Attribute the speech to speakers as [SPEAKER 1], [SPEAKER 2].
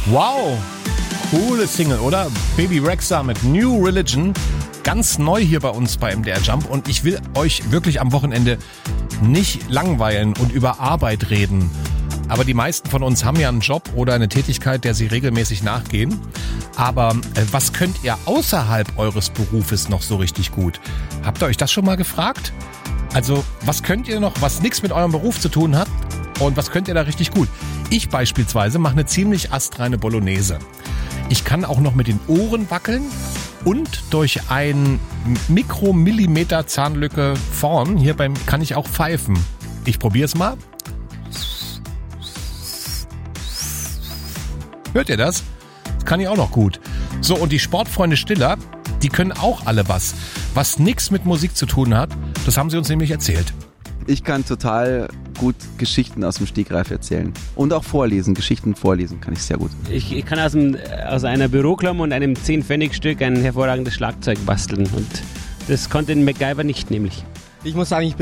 [SPEAKER 1] Wow, coole Single, oder? Baby Rexha mit New Religion. Ganz neu hier bei uns bei MDR Jump. Und ich will euch wirklich am Wochenende nicht langweilen und über Arbeit reden. Aber die meisten von uns haben ja einen Job oder eine Tätigkeit, der sie regelmäßig nachgehen. Aber was könnt ihr außerhalb eures Berufes noch so richtig gut? Habt ihr euch das schon mal gefragt? Also, was könnt ihr noch, was nichts mit eurem Beruf zu tun hat? Und was könnt ihr da richtig gut? Ich beispielsweise mache eine ziemlich astreine Bolognese. Ich kann auch noch mit den Ohren wackeln und durch ein Mikromillimeter Zahnlücke vorn, kann ich auch pfeifen. Ich probiere es mal. Hört ihr das? Das kann ich auch noch gut. So, und die Sportfreunde Stiller, die können auch alle was nichts mit Musik zu tun hat. Das haben sie uns nämlich erzählt.
[SPEAKER 2] Ich kann total gut Geschichten aus dem Stegreif erzählen. Und auch vorlesen. Geschichten vorlesen kann ich sehr gut.
[SPEAKER 3] Ich kann aus einer Büroklammer und einem 10-Pfennig-Stück ein hervorragendes Schlagzeug basteln. Und das konnte ein MacGyver nicht, nämlich.
[SPEAKER 4] Ich muss sagen, ich bin